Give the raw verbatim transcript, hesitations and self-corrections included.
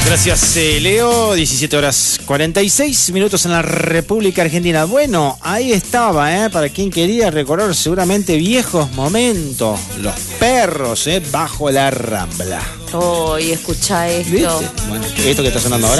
Gracias, eh, Leo. diecisiete horas cuarenta y seis minutos en la República Argentina. Bueno, ahí estaba, ¿eh? Para quien quería recordar seguramente viejos momentos. Los Perros, ¿eh? Bajo la Rambla. Oh, y escucha esto. ¿Viste? Bueno, esto que está sonando ahora.